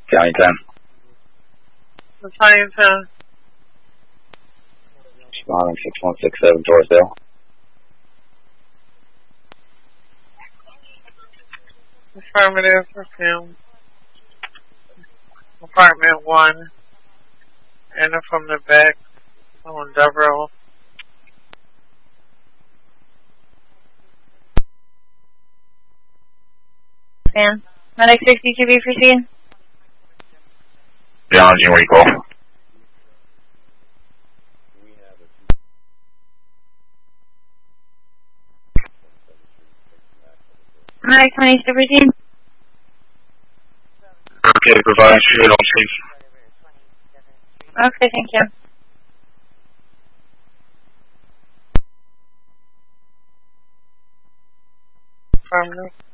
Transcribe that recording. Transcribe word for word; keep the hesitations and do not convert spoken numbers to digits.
County ten. County ten. Responding six one six seven Torresdale. Affirmative, perfume. Apartment one. Enter from the back on Devereaux. Fan. Medic sixty-two B, proceed. Beyond you, equal. Medic twenty-two, proceed. Okay, provide shit on scene. Okay, thank you. Affirmative.